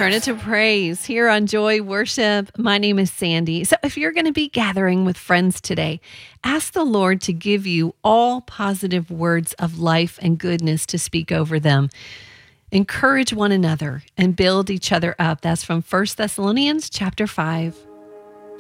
Turn it to praise here on Joy Worship. My name is Sandy. So if you're going to be gathering with friends today, ask the Lord to give you all positive words of life and goodness to speak over them. Encourage one another and build each other up. That's from 1 Thessalonians chapter 5.